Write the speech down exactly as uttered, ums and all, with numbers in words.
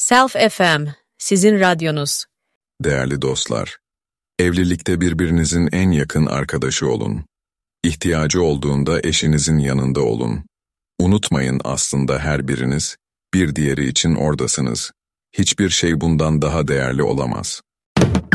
Self F M, sizin radyonuz. Değerli dostlar, evlilikte birbirinizin en yakın arkadaşı olun. İhtiyacı olduğunda eşinizin yanında olun. Unutmayın, aslında her biriniz, bir diğeri için oradasınız. Hiçbir şey bundan daha değerli olamaz.